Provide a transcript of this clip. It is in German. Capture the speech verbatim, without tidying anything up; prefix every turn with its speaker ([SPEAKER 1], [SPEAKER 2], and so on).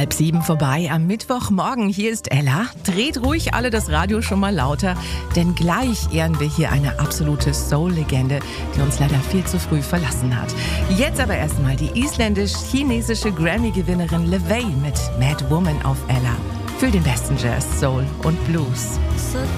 [SPEAKER 1] Halb sieben vorbei am Mittwochmorgen. Hier ist Ella. Dreht ruhig alle das Radio schon mal lauter, denn gleich ehren wir hier eine absolute Soul-Legende, die uns leider viel zu früh verlassen hat. Jetzt aber erstmal die isländisch-chinesische Grammy-Gewinnerin LaVey mit Mad Woman auf Ella. Für den besten Jazz, Soul und Blues.